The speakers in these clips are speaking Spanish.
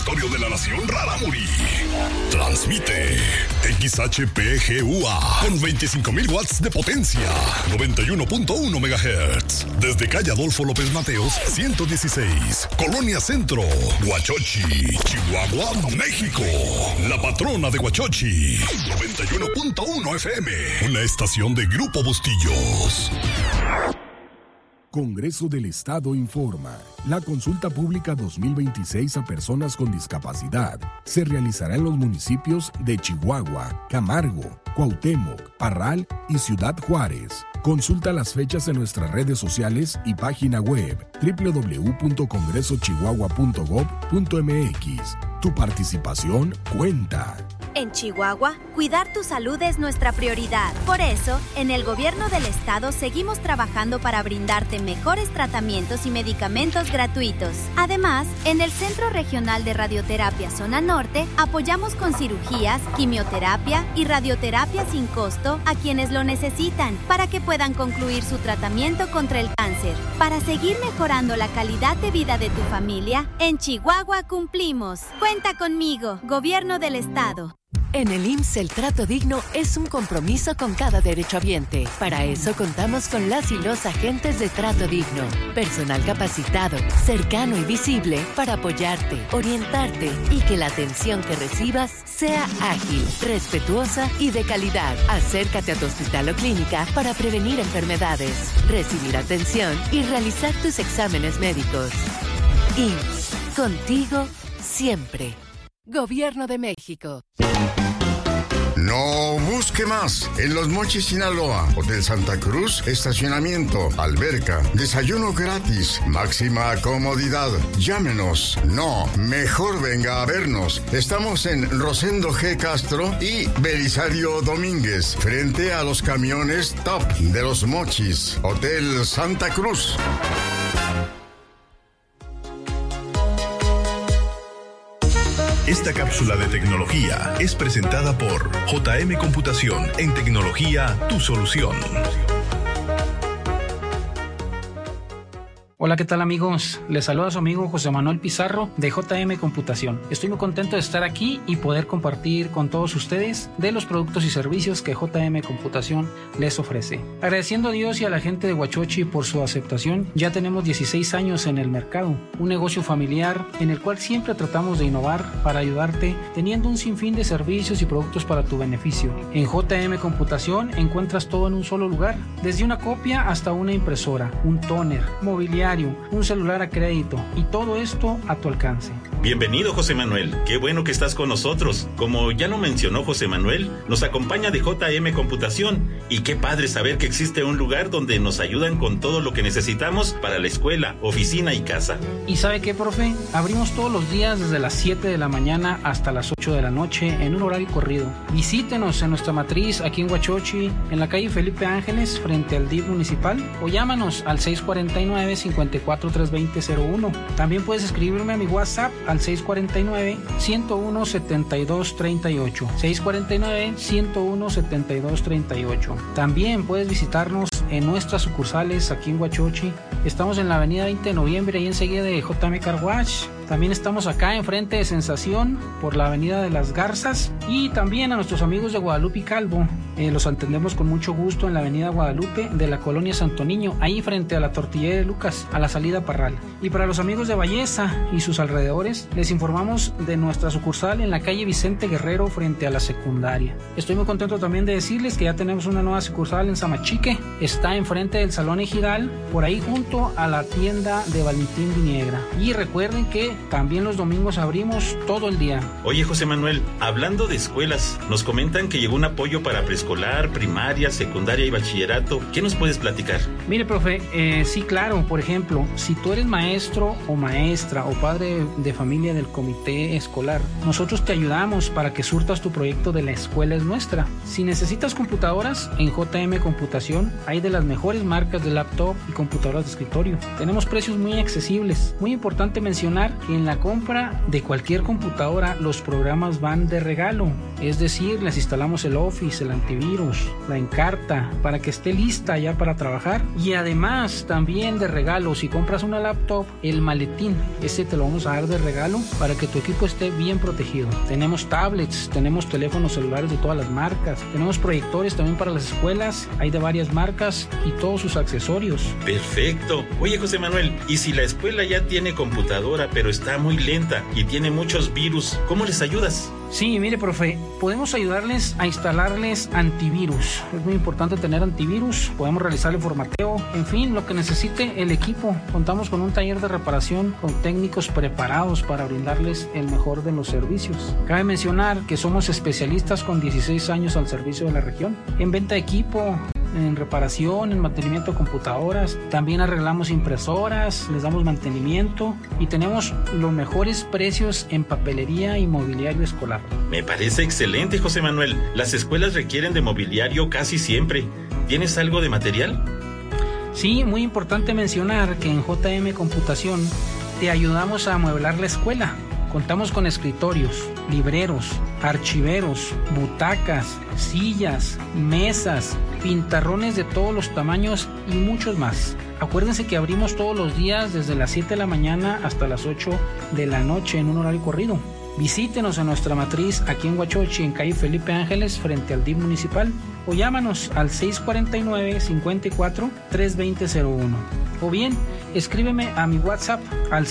Auditorio de la Nación Rarámuri. Transmite XHPGUA con 25,000 watts de potencia, 91.1 MHz. Desde calle Adolfo López Mateos, 116, Colonia Centro, Huachochi, Chihuahua, México. La patrona de Huachochi, 91.1 FM. Una estación de Grupo Bustillos. Congreso del Estado informa. La consulta pública 2026 a personas con discapacidad se realizará en los municipios de Chihuahua, Camargo, Cuauhtémoc, Parral y Ciudad Juárez. Consulta las fechas en nuestras redes sociales y página web www.congresochihuahua.gov.mx. Tu participación cuenta. En Chihuahua, cuidar tu salud es nuestra prioridad. Por eso, en el Gobierno del Estado seguimos trabajando para brindarte mejores tratamientos y medicamentos gratuitos. Además, en el Centro Regional de Radioterapia Zona Norte, apoyamos con cirugías, quimioterapia y radioterapia sin costo a quienes lo necesitan para que puedan concluir su tratamiento contra el cáncer. Para seguir mejorando la calidad de vida de tu familia, en Chihuahua cumplimos. Cuenta conmigo, Gobierno del Estado. En el IMSS, el trato digno es un compromiso con cada derechohabiente. Para eso contamos con las y los agentes de trato digno. Personal capacitado, cercano y visible para apoyarte, orientarte y que la atención que recibas sea ágil, respetuosa y de calidad. Acércate a tu hospital o clínica para prevenir enfermedades, recibir atención y realizar tus exámenes médicos. IMSS, contigo siempre. Gobierno de México. No busque más. En Los Mochis, Sinaloa, Hotel Santa Cruz, estacionamiento, alberca, desayuno gratis, máxima comodidad. Llámenos. No, mejor venga a vernos. Estamos en Rosendo G. Castro y Belisario Domínguez, frente a los camiones Top de Los Mochis, Hotel Santa Cruz. Esta cápsula de tecnología es presentada por JM Computación. En tecnología, tu solución. Hola, ¿qué tal amigos? Les saluda su amigo José Manuel Pizarro de JM Computación. Estoy muy contento de estar aquí y poder compartir con todos ustedes de los productos y servicios que JM Computación les ofrece. Agradeciendo a Dios y a la gente de Huachochi por su aceptación, ya tenemos 16 años en el mercado, un negocio familiar en el cual siempre tratamos de innovar para ayudarte, teniendo un sinfín de servicios y productos para tu beneficio. En JM Computación encuentras todo en un solo lugar, desde una copia hasta una impresora, un tóner, mobiliario, un celular a crédito y todo esto a tu alcance. Bienvenido, José Manuel, qué bueno que estás con nosotros. Como ya lo mencionó José Manuel, nos acompaña de JM Computación y qué padre saber que existe un lugar donde nos ayudan con todo lo que necesitamos para la escuela, oficina y casa. ¿Y sabe qué, profe? Abrimos todos los días desde las 7 de la mañana hasta las 8 de la noche en un horario corrido. Visítenos en nuestra matriz aquí en Huachochi, en la calle Felipe Ángeles, frente al DIF municipal, o llámanos al 649-54-320-01. También puedes escribirme a mi WhatsApp al 649-101-7238. 649-101-7238. También puedes visitarnos en nuestras sucursales aquí en Huachochi. Estamos en la avenida 20 de noviembre, ahí enseguida de JM Car Wash. También estamos acá enfrente de Sensación por la avenida de las Garzas. Y también a nuestros amigos de Guadalupe y Calvo, los atendemos con mucho gusto en la avenida Guadalupe de la colonia Santo Niño, ahí frente a la tortillería de Lucas, a la salida Parral. Y para los amigos de Balleza y sus alrededores, les informamos de nuestra sucursal en la calle Vicente Guerrero frente a la secundaria. Estoy muy contento también de decirles que ya tenemos una nueva sucursal en Samachique. Está enfrente del Salón Ejidal, por ahí junto a la tienda de Valentín Viniegra. Y recuerden que también los domingos abrimos todo el día. Oye, José Manuel, hablando de escuelas, nos comentan que llegó un apoyo para preescolar, primaria, secundaria y bachillerato. ¿Qué nos puedes platicar? Mire, profe, sí, claro. Por ejemplo, si tú eres maestro o maestra o padre de familia del comité escolar, nosotros te ayudamos para que surtas tu proyecto de La Escuela es Nuestra. Si necesitas computadoras, en JM Computación hay de las mejores marcas de laptop y computadoras de escritorio. Tenemos precios muy accesibles. Muy importante mencionar que en la compra de cualquier computadora los programas van de regalo, es decir, les instalamos el Office, el antivirus, antivirus, la Encarta, para que esté lista ya para trabajar. Y además también de regalo, si compras una laptop, el maletín, ese te lo vamos a dar de regalo para que tu equipo esté bien protegido. Tenemos tablets, tenemos teléfonos celulares de todas las marcas, tenemos proyectores también para las escuelas, hay de varias marcas y todos sus accesorios. Perfecto. Oye, José Manuel, ¿y si la escuela ya tiene computadora pero está muy lenta y tiene muchos virus, cómo les ayudas? Sí, mire, profe, podemos ayudarles a instalarles antivirus. Es muy importante tener antivirus, podemos realizar el formateo, en fin, lo que necesite el equipo. Contamos con un taller de reparación con técnicos preparados para brindarles el mejor de los servicios. Cabe mencionar que somos especialistas con 16 años al servicio de la región, en venta de equipo, en reparación, en mantenimiento de computadoras, también arreglamos impresoras, les damos mantenimiento y tenemos los mejores precios en papelería y mobiliario escolar. Me parece excelente, José Manuel. Las escuelas requieren de mobiliario casi siempre. ¿Tienes algo de material? Sí, muy importante mencionar que en JM Computación te ayudamos a amueblar la escuela. Contamos con escritorios, libreros, archiveros, butacas, sillas, mesas, pintarrones de todos los tamaños y muchos más. Acuérdense que abrimos todos los días desde las 7 de la mañana hasta las 8 de la noche en un horario corrido. Visítenos en nuestra matriz aquí en Huachochi, en calle Felipe Ángeles, frente al DIF municipal, o llámanos al 649-54-32001. O bien, escríbeme a mi WhatsApp al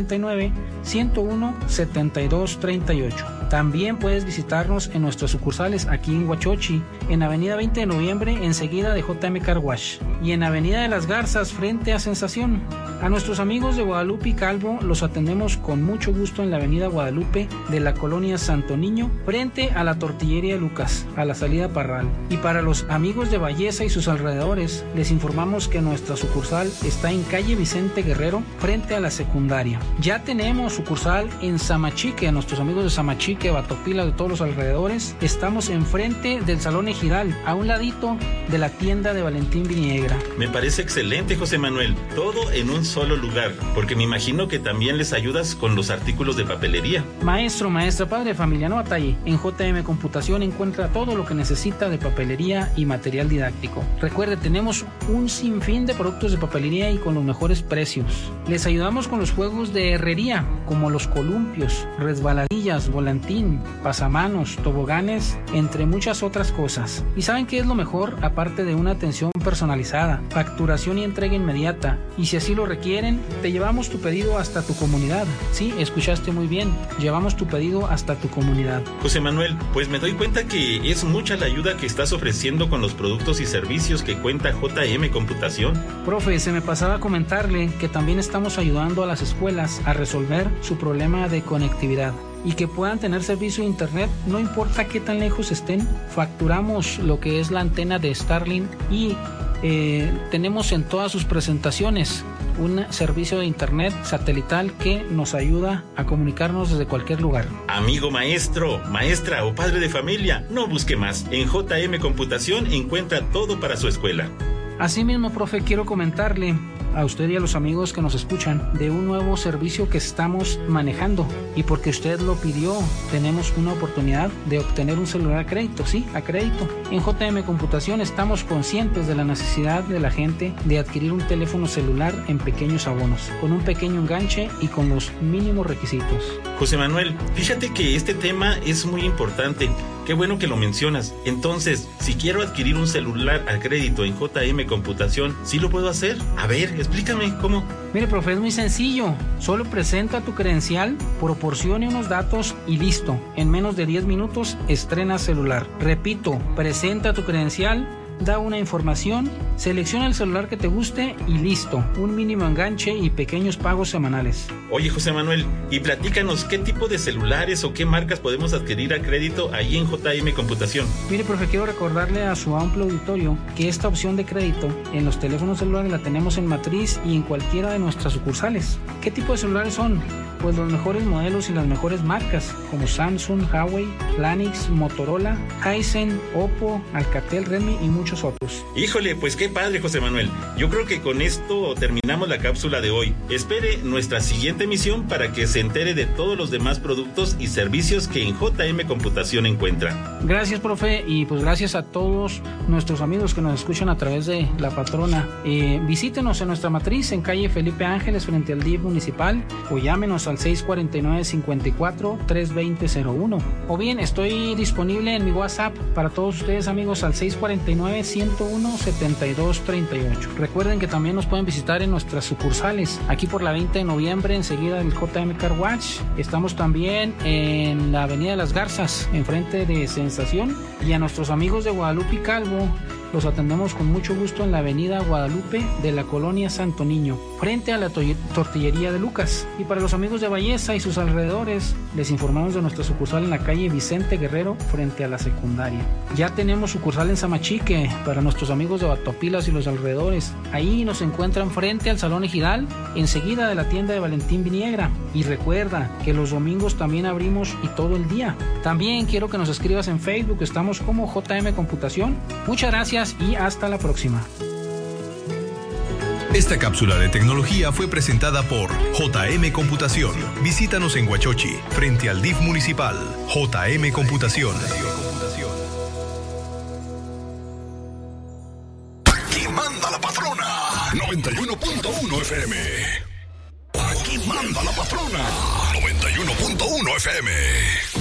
649-101-7238. También puedes visitarnos en nuestras sucursales aquí en Huachochi, en Avenida 20 de Noviembre, enseguida de JM Car Wash, y en Avenida de las Garzas, frente a Sensación. A nuestros amigos de Guadalupe y Calvo los atendemos con mucho gusto en la Avenida Guadalupe de la colonia Santo Niño, frente a la Tortillería Lucas, a la salida Parral. Y para los amigos de Valleza y sus alrededores, les informamos que nuestra sucursal está en calle Vicente Guerrero, frente a la secundaria. Ya tenemos sucursal en Samachique, a nuestros amigos de Samachique, Batopila, de todos los alrededores. Estamos enfrente del Salón Ejiral, a un ladito de la tienda de Valentín Viniegra. Me parece excelente, José Manuel. Todo en un solo lugar, porque me imagino que también les ayudas con los artículos de papelería. Maestro, maestra, padre de familia, no batalle. En JM Computación encuentra todo lo que necesita de papelería y material didáctico. Recuerde, tenemos un sinfín de productos de papelería y con los mejores precios. Les ayudamos con los juegos de herrería, como los columpios, resbaladillas, volantín, pasamanos, toboganes, entre muchas otras cosas. ¿Y saben qué es lo mejor? Aparte de una atención personalizada, facturación y entrega inmediata, y si así lo requieren, te llevamos tu pedido hasta tu comunidad. Sí, escuchaste muy bien, llevamos tu pedido hasta tu comunidad. José Manuel, pues me doy cuenta que es mucha la ayuda que estás ofreciendo con los productos y servicios que cuenta JM Computación. Profe, se me pasaba a comentarle que también estamos ayudando a las escuelas a resolver su problema de conectividad y que puedan tener servicio de internet, no importa qué tan lejos estén. Facturamos lo que es la antena de Starlink y tenemos en todas sus presentaciones un servicio de internet satelital que nos ayuda a comunicarnos desde cualquier lugar. Amigo maestro, maestra o padre de familia, no busque más. En JM Computación encuentra todo para su escuela. Asimismo, profe, quiero comentarle a usted y a los amigos que nos escuchan de un nuevo servicio que estamos manejando, y porque usted lo pidió, tenemos una oportunidad de obtener un celular a crédito, sí, a crédito. En JM Computación estamos conscientes de la necesidad de la gente de adquirir un teléfono celular en pequeños abonos, con un pequeño enganche y con los mínimos requisitos. José Manuel, fíjate que este tema es muy importante. Qué bueno que lo mencionas. Entonces, si quiero adquirir un celular a crédito en JM Computación, ¿sí lo puedo hacer? A ver, explícame cómo. Mire, profe, es muy sencillo. Solo presenta tu credencial, proporcione unos datos y listo. En menos de 10 minutos estrena celular. Repito, presenta tu credencial, da una información, selecciona el celular que te guste y listo. Un mínimo enganche y pequeños pagos semanales. Oye, José Manuel, y platícanos qué tipo de celulares o qué marcas podemos adquirir a crédito ahí en JM Computación. Mire, profe, quiero recordarle a su amplio auditorio que esta opción de crédito en los teléfonos celulares la tenemos en Matriz y en cualquiera de nuestras sucursales. ¿Qué tipo de celulares son? Pues los mejores modelos y las mejores marcas, como Samsung, Huawei, Planix, Motorola, Hisense, Oppo, Alcatel, Redmi y muchos otros. Híjole, pues qué qué padre, José Manuel. Yo creo que con esto terminamos la cápsula de hoy. Espere nuestra siguiente emisión para que se entere de todos los demás productos y servicios que en JM Computación encuentra. Gracias, profe, y pues gracias a todos nuestros amigos que nos escuchan a través de La Patrona. Visítenos en nuestra matriz en calle Felipe Ángeles frente al DIF municipal o llámenos al 649-54-320-01. O bien, estoy disponible en mi WhatsApp para todos ustedes, amigos, al 649-101-7238. Recuerden que también nos pueden visitar en nuestras sucursales, aquí por la 20 de noviembre, enseguida del JM Car Wash. Estamos también en la Avenida de las Garzas, enfrente de Sensación. Y a nuestros amigos de Guadalupe y Calvo, los atendemos con mucho gusto en la avenida Guadalupe de la colonia Santo Niño, frente a la tortillería de Lucas. Y para los amigos de Valleza y sus alrededores, les informamos de nuestra sucursal en la calle Vicente Guerrero, frente a la secundaria. Ya tenemos sucursal en Samachique para nuestros amigos de Batopilas y los alrededores. Ahí nos encuentran frente al Salón Ejidal, enseguida de la tienda de Valentín Viniegra. Y recuerda que los domingos también abrimos y todo el día. También quiero que nos escribas en Facebook, estamos como JM Computación. Muchas gracias y hasta la próxima. Esta cápsula de tecnología fue presentada por JM Computación. Visítanos en Huachochi, frente al DIF municipal. JM Computación. Aquí manda la patrona. 91.1 FM. Aquí manda la patrona. 91.1 FM.